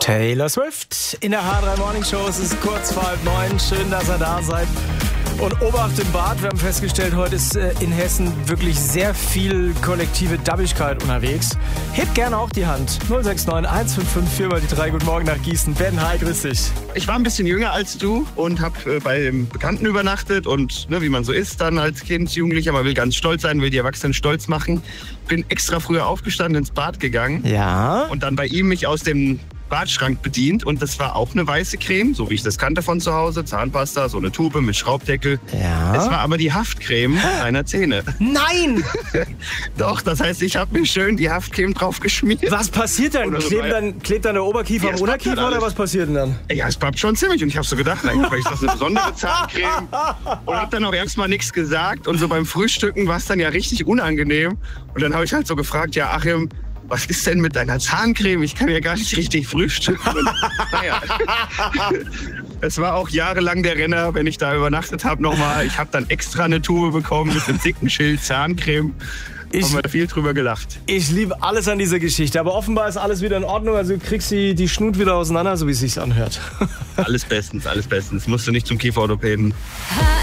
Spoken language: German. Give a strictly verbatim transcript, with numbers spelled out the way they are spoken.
Taylor Swift in der H drei Morning Show. Es ist kurz vor halb neun. Schön, dass ihr da seid. Und Obacht im Bad. Wir haben festgestellt, heute ist in Hessen wirklich sehr viel kollektive Dabbigkeit unterwegs. Hebt gerne auch die Hand. null sechs neun eins fünf fünf vier mal die drei. Guten Morgen nach Gießen. Ben, hi, grüß dich. Ich war ein bisschen jünger als du und habe äh, bei Bekannten übernachtet. Und ne, wie man so ist dann als Kind, Jugendlicher, man will ganz stolz sein, will die Erwachsenen stolz machen. Bin extra früher aufgestanden, ins Bad gegangen. Ja. Und dann bei ihm mich aus dem Badschrank bedient und das war auch eine weiße Creme, so wie ich das kannte von zu Hause, Zahnpasta, so eine Tube mit Schraubdeckel. Ja. Es war aber die Haftcreme deiner Zähne. Nein! Doch, das heißt, ich habe mir schön die Haftcreme drauf geschmiert. Was passiert dann? Oder so Klebt bei- dann, klebt dann der Oberkiefer Ja, am es bleibt Unterkiefer dann oder alles. was passiert denn dann? Ja, es bleibt schon ziemlich und ich habe so gedacht, eigentlich ist das eine besondere Zahncreme und habe dann auch erstmal nichts gesagt und so beim Frühstücken war es dann ja richtig unangenehm und dann habe ich halt so gefragt, ja Achim, was ist denn mit deiner Zahncreme? Ich kann ja gar nicht richtig frühstücken. Und, naja. Es war auch jahrelang der Renner, wenn ich da übernachtet habe nochmal. Ich habe dann extra eine Tube bekommen mit einem dicken Schild Zahncreme. Ich, Haben wir viel drüber gelacht. ich liebe alles an dieser Geschichte, aber offenbar ist alles wieder in Ordnung. Also du kriegst die, die Schnut wieder auseinander, so wie es sich anhört. Alles bestens, alles bestens. Musste nicht zum Kieferorthopäden. H